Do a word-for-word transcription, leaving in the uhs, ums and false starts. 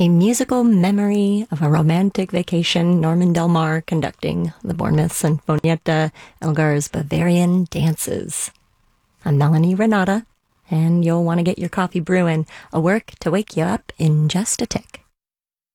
A musical memory of a romantic vacation, Norman Del Mar conducting the Bournemouth Sinfonietta Elgar's Bavarian Dances. I'm Melanie Renata, and you'll want to get your coffee brewing, a work to wake you up in just a tick.